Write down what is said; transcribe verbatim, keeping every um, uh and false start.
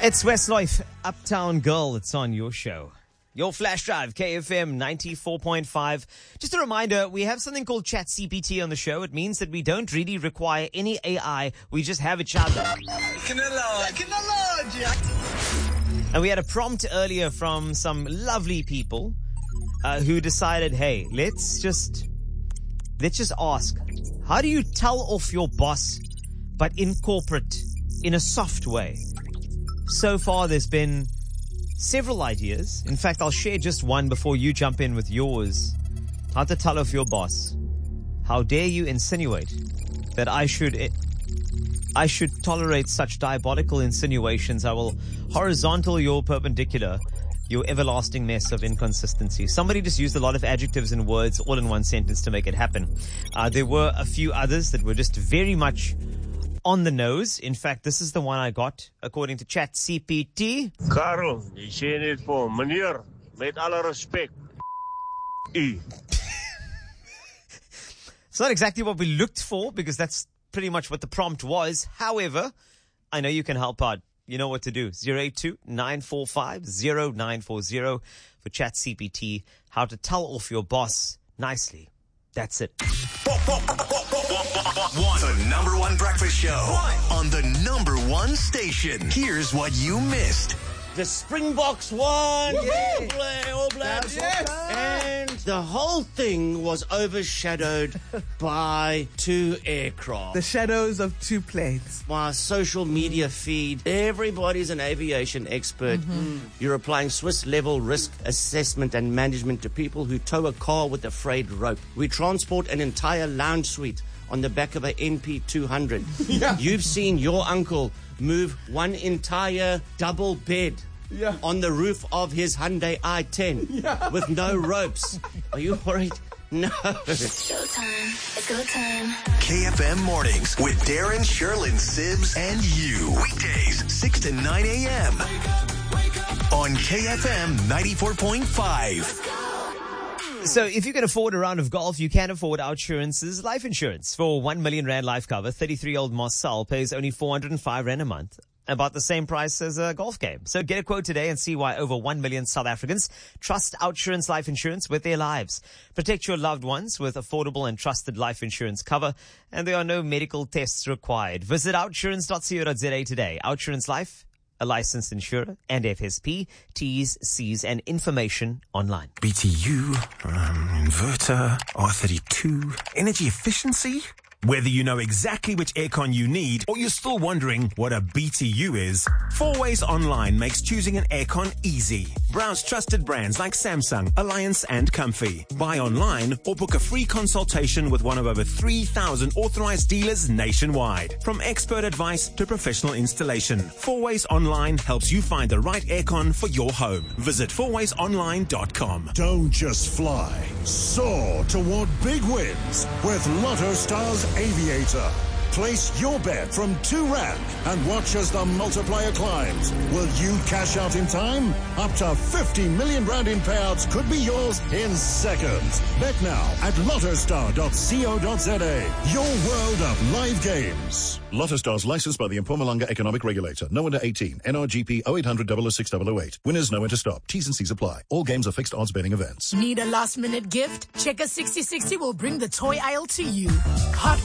It's Westlife, Uptown Girl. It's on your show. Your flash drive, K F M ninety-four point five. Just a reminder, we have something called Chat C P T on the show. It means that we don't really require any A I. We just have each other. And we had a prompt earlier from some lovely people uh, who decided, hey, let's just, let's just ask, how do you tell off your boss, but in corporate, in a soft way? So far, there's been several ideas. In fact, I'll share just one before you jump in with yours. How to tell off your boss. How dare you insinuate that I should, I should tolerate such diabolical insinuations? I will horizontal your perpendicular, your everlasting mess of inconsistency. Somebody just used a lot of adjectives and words all in one sentence to make it happen. Uh, there were a few others that were just very much on the nose. In fact, this is the one I got according to Chat C P T. Karel, jy sê net vir meneer, met alle respek. U. It's not exactly what we looked for because that's pretty much what the prompt was. However, I know you can help out. You know what to do. zero eight two, nine four five, zero nine four zero for Chat C P T. How to tell off your boss nicely. That's it. The number one breakfast show on the number one station. Here's what you missed. The Springboks won. Yeah, play, all blacks. Yes. And the whole thing was overshadowed by two aircraft. The shadows of two planes. My social media feed, everybody's an aviation expert. Mm-hmm. You're applying Swiss level risk assessment and management to people who tow a car with a frayed rope. We transport an entire lounge suite on the back of a N P two hundred. Yeah. You've seen your uncle move one entire double bed yeah. on the roof of his Hyundai i ten yeah. with no ropes. Are you worried? No. It's showtime. It's go time. K F M Mornings with Darren, Sherlyn, Sibbs, and you. Weekdays, six to nine a.m. on K F M ninety-four point five. So if you can afford a round of golf, you can afford OUTsurance's life insurance. For one million rand life cover, thirty-three-year-old Marcel pays only four hundred five rand a month, about the same price as a golf game. So get a quote today and see why over one million South Africans trust OUTsurance life insurance with their lives. Protect your loved ones with affordable and trusted life insurance cover, and there are no medical tests required. Visit outsurance dot co dot za today. OUTsurance Life, a licensed insurer, and F S P, T's, C's, and information online. B T U, um, inverter, R thirty-two, energy efficiency. Whether you know exactly which aircon you need or you're still wondering what a B T U is, Four Ways Online makes choosing an aircon easy. Browse trusted brands like Samsung, Alliance, and Comfy. Buy online or book a free consultation with one of over three thousand authorized dealers nationwide. From expert advice to professional installation, Four Ways Online helps you find the right aircon for your home. Visit four ways online dot com. Don't just fly. Soar toward big wins with Lotto Stars Aviator. Place your bet from two rand and watch as the multiplier climbs. Will you cash out in time? Up to fifty million rand in payouts could be yours in seconds. Bet now at lottostar dot co dot za. Your world of live games. Lotto Stars licensed by the Mpumalanga Economic Regulator. No under eighteen. N R G P oh eight hundred, double oh six, double oh eight. Winners know when to stop. T's and C's apply. All games are fixed odds betting events. Need a last minute gift? Checker sixty sixty will bring the toy aisle to you. Hot